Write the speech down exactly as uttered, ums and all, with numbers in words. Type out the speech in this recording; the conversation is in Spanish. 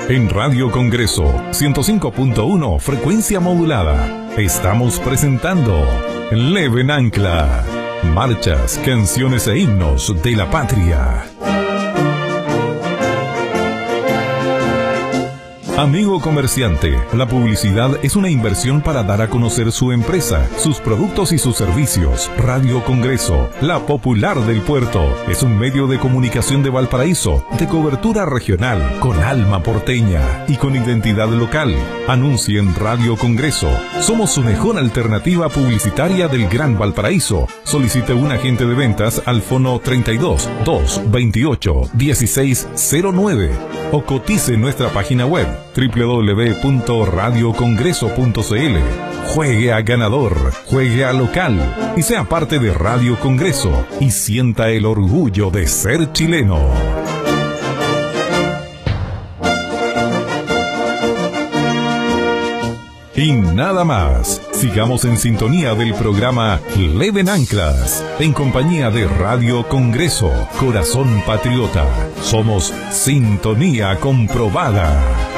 En Radio Congreso, ciento cinco punto uno, frecuencia modulada. Estamos presentando Leven Ancla. Marchas, canciones e himnos de la patria. Amigo comerciante, la publicidad es una inversión para dar a conocer su empresa, sus productos y sus servicios. Radio Congreso, la popular del puerto, es un medio de comunicación de Valparaíso, de cobertura regional, con alma porteña y con identidad local. Anuncie en Radio Congreso. Somos su mejor alternativa publicitaria del Gran Valparaíso. Solicite un agente de ventas al fono treinta y dos, doscientos veintiocho, dieciséis cero nueve o cotice en nuestra página web doble u doble u doble u punto radio congreso punto c l. Juegue a ganador, juegue a local y sea parte de Radio Congreso y sienta el orgullo de ser chileno. Y nada más. Sigamos en sintonía del programa Leven Anclas, en compañía de Radio Congreso, Corazón Patriota. Somos sintonía comprobada.